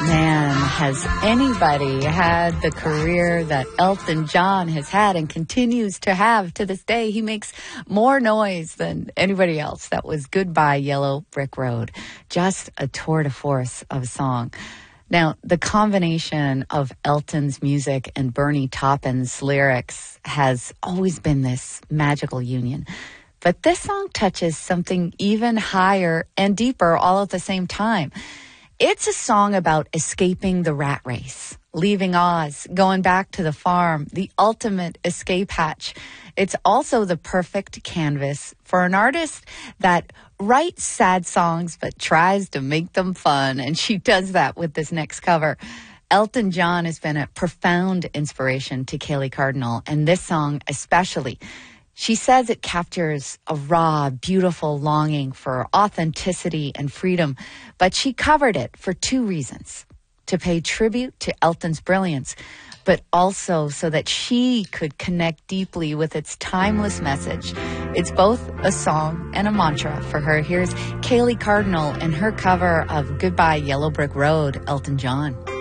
Man, has anybody had the career that Elton John has had and continues to have to this day? He makes more noise than anybody else. That was Goodbye Yellow Brick Road. Just a tour de force of a song. Now, the combination of Elton's music and Bernie Taupin's lyrics has always been this magical union. But this song touches something even higher and deeper all at the same time. It's a song about escaping the rat race, leaving Oz, going back to the farm, the ultimate escape hatch. It's also the perfect canvas for an artist that writes sad songs but tries to make them fun, and she does that with this next cover. Elton John has been a profound inspiration to Kaylee Cardinal, and this song especially. She says it captures a raw, beautiful longing for authenticity and freedom, but she covered it for two reasons: to pay tribute to Elton's brilliance, but also so that she could connect deeply with its timeless message. It's both a song and a mantra for her. Here's Kaylee Cardinal and her cover of Goodbye Yellow Brick Road, Elton John.